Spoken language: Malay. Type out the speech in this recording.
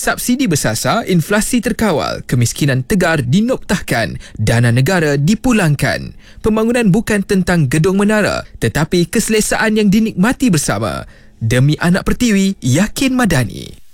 Subsidi bersasar, inflasi terkawal, kemiskinan tegar dinoktahkan, dana negara dipulangkan. Pembangunan bukan tentang gedung menara, tetapi keselesaan yang dinikmati bersama. Demi anak Pertiwi, Yakin Madani.